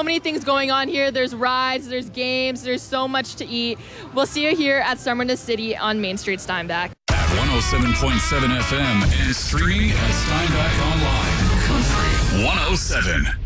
so many things going on here. There's rides, there's games, there's so much to eat. We'll see you here at Summer in the City on Main Street, Steinbach. At 107.7 FM and streaming at Steinbach Online. Country 107.